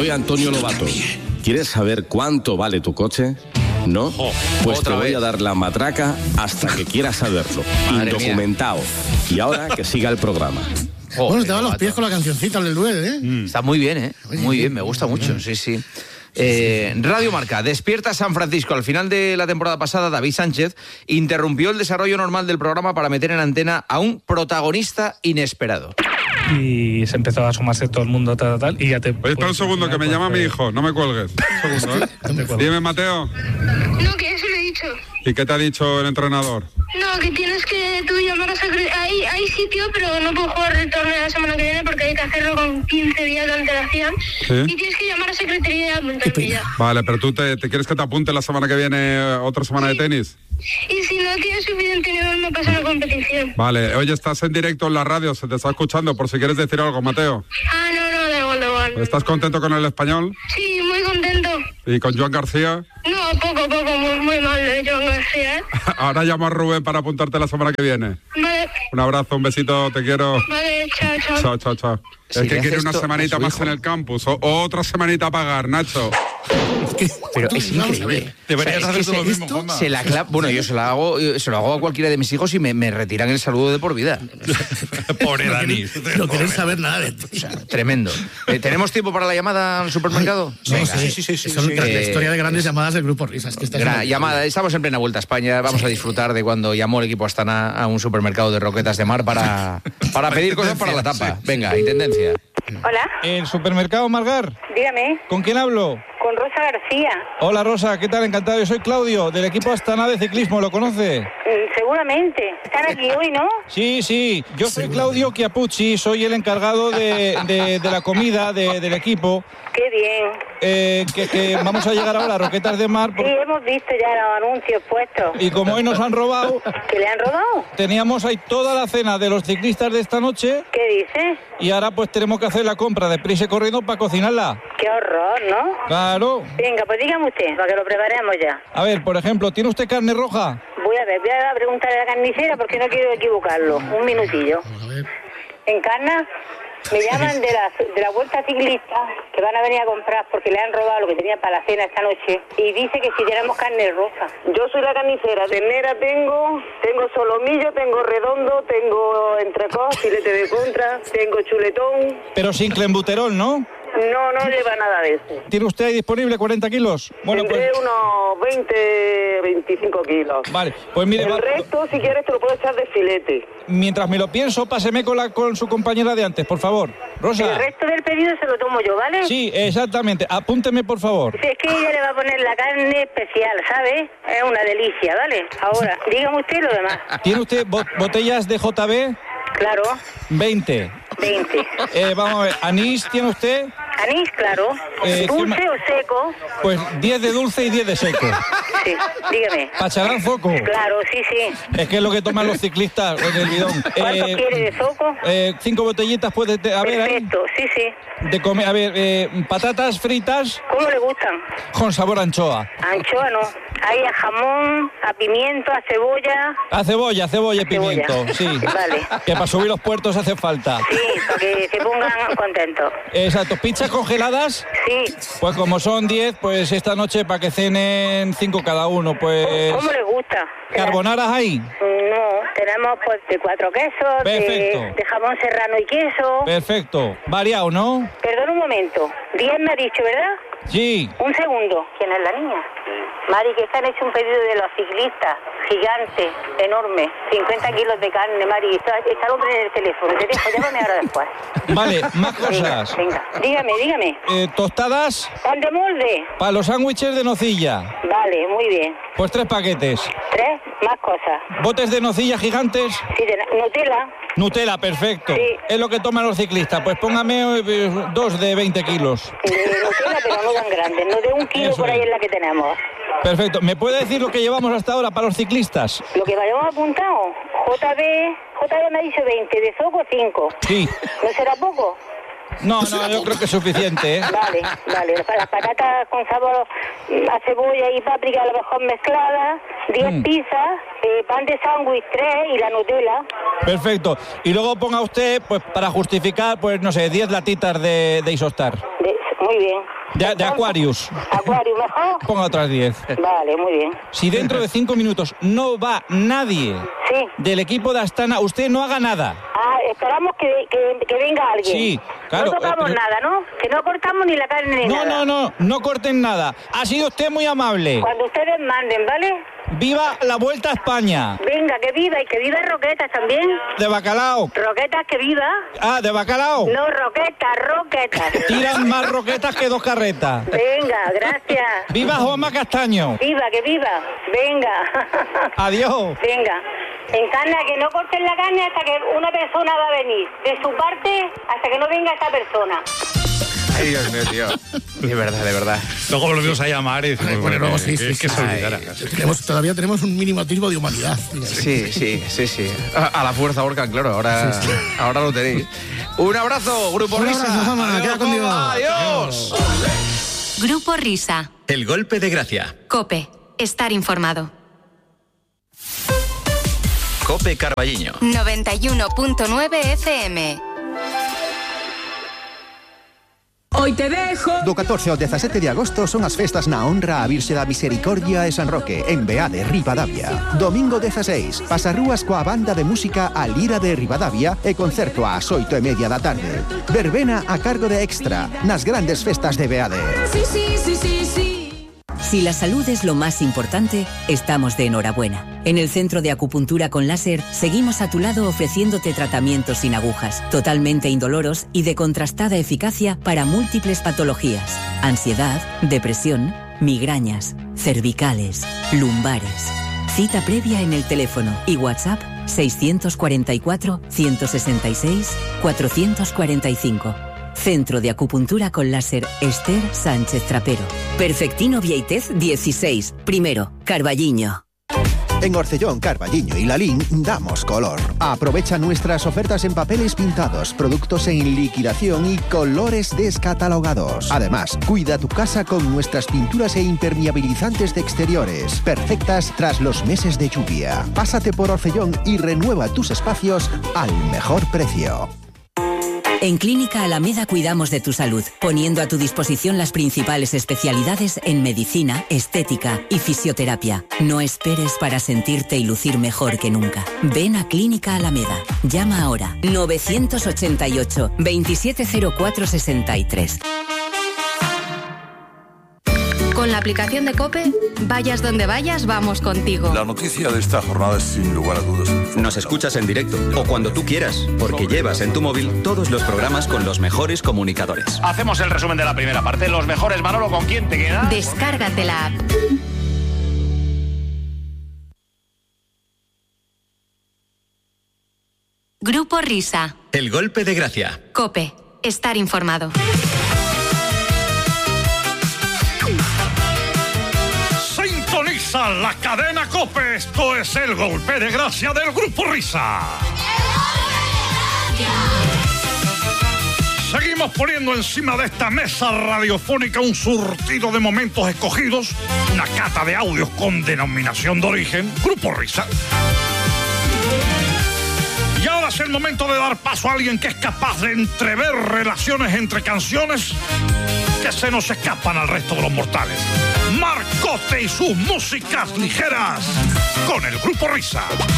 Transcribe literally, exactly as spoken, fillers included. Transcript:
Soy Antonio Lobato. ¿Quieres saber cuánto vale tu coche? ¿No? Pues te voy a dar la matraca hasta que quieras saberlo. Indocumentado. Y ahora que siga el programa. Oh, bueno, te van los pies con la cancioncita del duel, ¿eh? Mm. Está muy bien, ¿eh? Muy bien, me gusta mucho, sí, sí. Eh, Radio Marca, despierta San Francisco. Al final de la temporada pasada, David Sánchez interrumpió el desarrollo normal del programa para meter en antena a un protagonista inesperado. Y se empezó a sumarse todo el mundo, tal, tal, tal, y ya te... Oye, espera un segundo, que me llama mi hijo, no me cuelgues. Un segundo, ¿eh? Dime, Mateo. No, que eso lo he dicho. ¿Y qué te ha dicho el entrenador? No, que tienes que tú llamar a secretaría. Hay, hay sitio, pero no puedo jugar el torneo la semana que viene porque hay que hacerlo con quince días de antelación. ¿Sí? Y tienes que llamar a secretaría y apuntarte ya. Vale, pero tú te, te quieres que te apunte la semana que viene otra semana sí. de tenis. Y si no tienes suficiente nivel, me pasa la competición. Vale, oye, estás en directo en la radio, se te está escuchando, por si quieres decir algo, Mateo. Ah, no, no, da igual, da igual. ¿Estás contento con el español? Sí, muy contento. ¿Y con Joan García? No, poco, poco, muy, muy mal de Joan García, ¿eh? Ahora llamo a Rubén para apuntarte la semana que viene. Vale. Un abrazo, un besito, te quiero. Vale, chao, chao. Chao, chao, chao. Si es que quiere una semanita más hijo. en el campus, o, o otra semanita a pagar, Nacho. Pero es increíble. Deberías o sea, hacer es todo lo mismo, Juanma. Se la clava. Bueno, yo se la hago, se lo hago a cualquiera de mis hijos y me, me retiran el saludo de por vida. Pobre Dani. No queréis saber nada de ti. O sea, tremendo. Eh, ¿Tenemos tiempo para la llamada al supermercado? No, Venga, sí, sí, sí, sí, Son sí. La eh, historia de grandes llamadas del Grupo Risas. Que gran, llamada, estamos en plena Vuelta a España. Vamos sí. a disfrutar de cuando llamó el equipo Astana a un supermercado de roquetas de mar para, para pedir cosas para la tapa. Sí. Venga, intendencia. Hola. ¿El supermercado Margar? Dígame. ¿Con quién hablo? Con Rosa García. Hola Rosa, ¿qué tal? Encantado. Yo soy Claudio, del equipo Astana de ciclismo, ¿lo conoce? Mm, seguramente. Están aquí hoy, ¿no? Sí, sí. Yo soy Claudio Chiapucci, soy el encargado de, de, de la comida de, del equipo. Qué bien. Eh, que, que vamos a llegar ahora a Roquetas de Mar. Por... Sí, hemos visto ya los anuncios puestos. Y como hoy nos han robado... ¿Que le han robado? Teníamos ahí toda la cena de los ciclistas de esta noche. ¿Qué dices? Y ahora pues tenemos que hacer la compra de prisa y corriendo para cocinarla. Qué horror, ¿no? Claro. Venga, pues dígame usted, para que lo preparemos ya. A ver, por ejemplo, ¿tiene usted carne roja? Voy a ver, voy a preguntarle a la carnicera porque no quiero equivocarlo. Un minutillo. ¿Encarna? Me llaman de la, de la Vuelta Ciclista, que van a venir a comprar porque le han robado lo que tenían para la cena esta noche. Y dice que si tenemos carne roja. Yo soy la carnicera. Ternera tengo, tengo solomillo, tengo redondo, tengo entrecot, filete de contra, tengo chuletón. Pero sin clenbuterol, ¿no? No, no lleva nada de eso. ¿Tiene usted ahí disponible cuarenta kilos? Bueno, Tendré pues... unos veinte, veinticinco kilos. Vale, pues mire... El va... resto, si quieres, te lo puedo echar de filete. Mientras me lo pienso, páseme con, la, con su compañera de antes, por favor. Rosa. El resto del pedido se lo tomo yo, ¿vale? Sí, exactamente. Apúnteme, por favor. Sí, es que ella le va a poner la carne especial, ¿sabe? Es una delicia, ¿vale? Ahora, dígame usted lo demás. ¿Tiene usted bot- botellas de J B? Claro. veinte. veinte. Eh, vamos a ver, ¿anís tiene usted? Anís, claro. Eh, ¿Dulce ¿qué... o seco? Pues diez de dulce y diez de seco. Sí, dígame. ¿Pacharán foco? Claro, sí, sí. Es que es lo que toman los ciclistas en el bidón. ¿Cuánto eh, quiere de foco? Eh, cinco botellitas puede haber ahí. Perfecto, sí, sí. De comer, a ver, eh, patatas fritas. ¿Cómo le gustan? Con sabor a anchoa. Anchoa no. Hay a jamón, a pimiento, a cebolla. A cebolla, cebolla y pimiento, cebolla. Sí. Vale. Que para subir los puertos hace falta. Sí, para que se pongan contentos. Exacto. ¿Pizzas congeladas? Sí. Pues como son diez, pues esta noche para que cenen cinco cada uno, pues... ¿Cómo les gusta? ¿Carbonaras hay? No, tenemos pues de cuatro quesos, de, de jamón serrano y queso. Perfecto. Variado, ¿no? Perdón un momento. diez me ha dicho, ¿verdad? Sí. Un segundo. ¿Quién es la niña? Mari, que se han hecho un pedido de los ciclistas. Gigante, enorme. cincuenta kilos de carne, Mari. Está, está el hombre en el teléfono. Te dejo, llámame ahora después. Vale, más cosas. Venga, venga. dígame, dígame. Eh, ¿Tostadas? ¿Pan de molde? Para los sándwiches de nocilla. Vale, muy bien. Pues tres paquetes. ¿Tres? Más cosas. ¿Botes de nocilla gigantes? Sí, de Nutella. Nutella, perfecto. Sí. Es lo que toman los ciclistas. Pues póngame eh, dos de veinte kilos. De Nutella, pero no tan grandes. No de un kilo. Eso por ahí es la que tenemos. Perfecto. ¿Me puede decir lo que llevamos hasta ahora para los ciclistas? Lo que hayamos apuntado. J B, J B me ha dicho veinte, de Zoco cinco. Sí. ¿No será poco? No, no, yo creo que es suficiente, ¿eh? Vale, vale. Las patatas con sabor a cebolla y páprica a lo mejor mezcladas, diez mm. pizzas, eh, pan de sándwich tres y la Nutella. Perfecto. Y luego ponga usted, pues para justificar, pues no sé, diez latitas de, de Isostar. De, muy bien. De, de Aquarius. Aquarius, ¿mejor? Ponga otras diez. Vale, muy bien. Si dentro de cinco minutos no va nadie sí. del equipo de Astana, usted no haga nada. Ah, esperamos que, que, que venga alguien. Sí, claro. No tocamos eh, pero... nada, ¿no? Que no cortamos ni la carne ni no, nada. No, no, no, no corten nada. Ha sido usted muy amable. Cuando ustedes manden, ¿vale? ¡Viva la Vuelta a España! Venga, que viva y que viva Roquetas también. De bacalao. Roquetas, que viva. Ah, de bacalao. No, Roquetas, Roquetas. Tiran más roquetas que dos carretas. Venga, gracias. ¡Viva Juanma Castaño! Viva, que viva. Venga. Adiós. Venga. Encarna, que no corten la carne hasta que una persona va a venir. De su parte, hasta que no venga esta persona. Ay, Dios mío, tío. De verdad, de verdad. Luego volvemos a llamar y decimos, bueno, luego sí, sí, es que se olvidara. Tenemos, todavía tenemos un mínimo atisbo de humanidad. Sí, sí, sí, sí. A, a la fuerza, Orcan, claro, ahora, sí, sí. ahora lo tenéis. Un abrazo, Grupo un Risa. Abrazo, Juanma, queda con Dios. Adiós. Grupo Risa. El golpe de gracia. COPE. Estar informado. COPE Carballiño. noventa y uno punto nueve F M. Hoy te dejo. Do catorce ao dezasete de agosto son as festas na honra a Virxe da Misericordia e San Roque, en Beade, Ribadavia. Domingo dezaseis, pasarrúas coa banda de música A Lira de Ribadavia e concerto ás oito e media da tarde. Verbena a cargo de Extra, nas grandes festas de Beade. Sí, sí, sí, sí, sí. Si la salud es lo más importante, estamos de enhorabuena. En el Centro de Acupuntura con Láser seguimos a tu lado ofreciéndote tratamientos sin agujas, totalmente indoloros y de contrastada eficacia para múltiples patologías: ansiedad, depresión, migrañas, cervicales, lumbares. Cita previa en el teléfono y WhatsApp seiscientos cuarenta y cuatro, ciento sesenta y seis, cuatrocientos cuarenta y cinco. Centro de Acupuntura con Láser Esther Sánchez Trapero. Perfectino Vieitez dieciséis, primero, Carballiño. En Orcellón, Carballiño y Lalín damos color. Aprovecha nuestras ofertas en papeles pintados, productos en liquidación y colores descatalogados. Además, cuida tu casa con nuestras pinturas e impermeabilizantes de exteriores, perfectas tras los meses de lluvia. Pásate por Orcellón y renueva tus espacios al mejor precio. En Clínica Alameda cuidamos de tu salud, poniendo a tu disposición las principales especialidades en medicina, estética y fisioterapia. No esperes para sentirte y lucir mejor que nunca. Ven a Clínica Alameda. Llama ahora novecientos ochenta y ocho, veintisiete cero cuatro sesenta y tres. Con la aplicación de COPE, vayas donde vayas, vamos contigo. La noticia de esta jornada es sin lugar a dudas. Nos escuchas en directo o cuando tú quieras, porque llevas en tu móvil todos los programas con los mejores comunicadores. Hacemos el resumen de la primera parte. Los mejores, Manolo, ¿con quién te queda? Descárgate la app. Grupo Risa. El golpe de gracia. COPE. Estar informado. Sintoniza la cadena COPE. Esto es el golpe de gracia del Grupo Risa. Seguimos poniendo encima de esta mesa radiofónica un surtido de momentos escogidos, una cata de audios con denominación de origen, Grupo Risa. Y ahora es el momento de dar paso a alguien que es capaz de entrever relaciones entre canciones que se nos escapan al resto de los mortales. Marcote y sus músicas ligeras con el Grupo Risa.